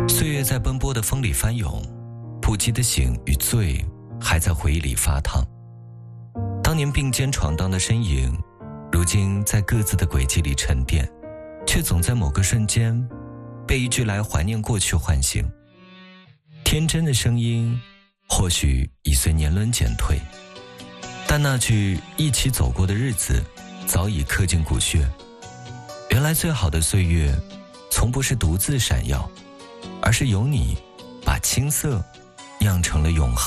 岁月在奔波的风里翻涌，不羁的醒与醉还在回忆里发烫。当年并肩闯荡的身影，如今在各自的轨迹里沉淀，却总在某个瞬间被一句来怀念过去唤醒。天真的声音或许已随年轮减退，但那句一起走过的日子早已刻进骨血。原来最好的岁月从不是独自闪耀，而是有你把青涩酿成了永恒。